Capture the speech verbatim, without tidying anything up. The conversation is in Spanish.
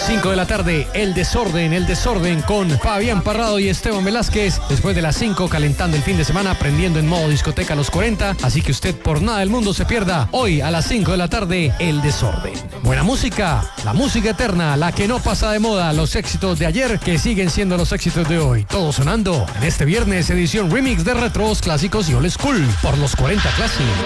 cinco de la tarde, El Desorden, El Desorden con Fabián Parrado y Esteban Velázquez. Después de las cinco, calentando el fin de semana, aprendiendo en modo discoteca los cuarenta. Así que usted por nada del mundo se pierda hoy a las cinco de la tarde, El Desorden. Buena música, la música eterna, la que no pasa de moda, los éxitos de ayer que siguen siendo los éxitos de hoy. Todo sonando en este viernes, edición remix de retros, clásicos y old school por los cuarenta Classic.